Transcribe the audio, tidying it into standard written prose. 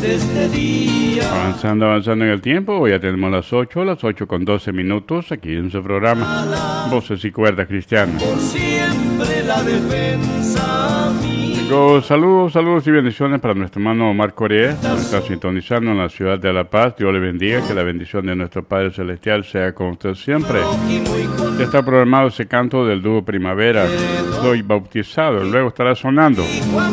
Avanzando en el tiempo, ya tenemos las 8 con 12 minutos, aquí en su programa Voces y Cuerdas Cristianas. Saludos y bendiciones para nuestro hermano Omar Correa, que está sintonizando en la ciudad de La Paz. Dios le bendiga, que la bendición de nuestro Padre Celestial sea con usted siempre. Ya está programado ese canto del dúo Primavera, Soy Bautizado, luego estará sonando